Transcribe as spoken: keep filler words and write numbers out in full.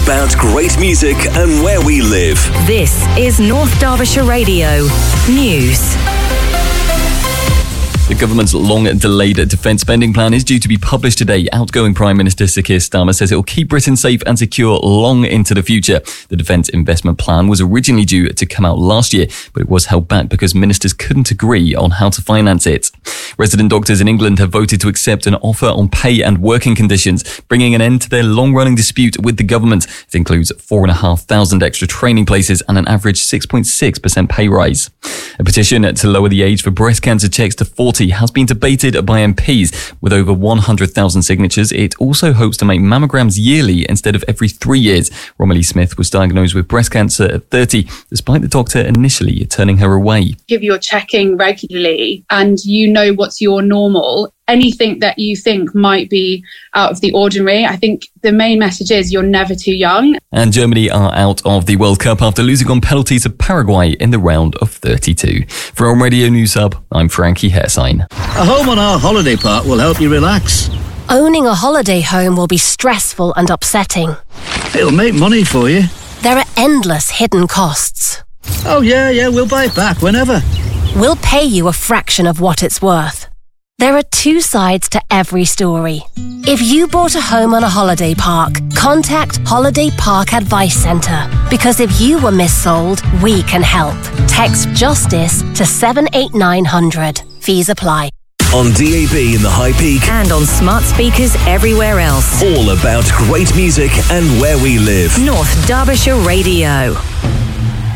about great music and where we live. This is North Derbyshire Radio News. The government's long-delayed defence spending plan is due to be published today. Outgoing Prime Minister Sir Keir Starmer says it will keep Britain safe and secure long into the future. The defence investment plan was originally due to come out last year, but it was held back because ministers couldn't agree on how to finance it. Resident doctors in England have voted to accept an offer on pay and working conditions, bringing an end to their long-running dispute with the government. It includes four thousand five hundred extra training places and an average six point six percent pay rise. A petition to lower the age for breast cancer checks to forty has been debated by M Ps. With over one hundred thousand signatures, it also hopes to make mammograms yearly instead of every three years. Romilly Smith was diagnosed with breast cancer at thirty, despite the doctor initially turning her away. If you're checking regularly and you know what's your normal, anything that you think might be out of the ordinary, I think the main message is you're never too young. And Germany are out of the World Cup after losing on penalties to Paraguay in the round of thirty-two. From Radio News Hub, I'm Frankie Hairsign. A home on our holiday park will help you relax. Owning a holiday home will be stressful and upsetting. It'll make money for you. There are endless hidden costs. Oh yeah, yeah, we'll buy it back whenever. We'll pay you a fraction of what it's worth. There are two sides to every story. If you bought a home on a holiday park, contact Holiday Park Advice Centre. Because if you were missold, we can help. Text JUSTICE to seven eight nine hundred. Fees apply. On D A B in the High Peak. And on smart speakers everywhere else. All about great music and where we live. North Derbyshire Radio.